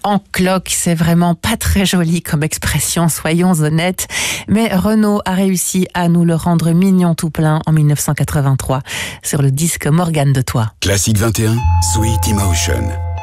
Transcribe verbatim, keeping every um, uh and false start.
en cloque, c'est vraiment pas très joli comme expression, soyons honnêtes. Mais Renaud a réussi à nous le rendre mignon tout plein en mille neuf cent quatre-vingt-trois sur le disque Morgane de Toi. Classique vingt et un, Sweet Emotion.